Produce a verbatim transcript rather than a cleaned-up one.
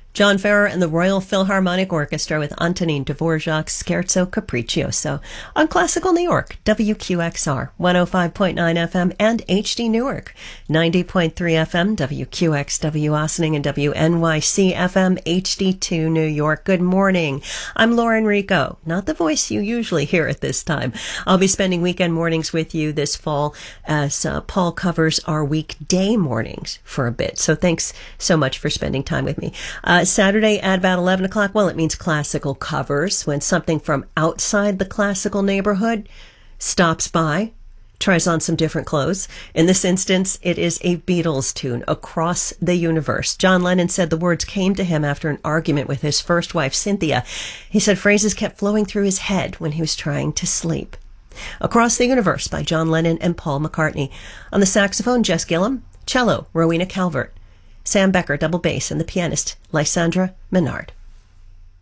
John Ferrer and the Royal Philharmonic Orchestra with Antonin Dvorak's Scherzo Capriccioso on Classical New York, W Q X R, one oh five point nine F M, and H D Newark, ninety point three F M, W Q X W Ossining, and W N Y C F M, H D two New York. Good morning. I'm Lauren Rico, not the voice you usually hear at this time. I'll be spending weekend mornings with you this fall as uh, Paul covers our weekday mornings for a bit. So thanks so much for spending time with me. Uh, Saturday at about eleven o'clock, well, it means classical covers, when something from outside the classical neighborhood stops by, tries on some different clothes. In this instance, it is a Beatles tune, Across the Universe. John Lennon said the words came to him after an argument with his first wife, Cynthia. He said phrases kept flowing through his head when he was trying to sleep. Across the Universe by John Lennon and Paul McCartney. On the saxophone, Jess Gillum. Cello, Rowena Calvert. Sam Becker, double bass, and the pianist, Lysandra Menard.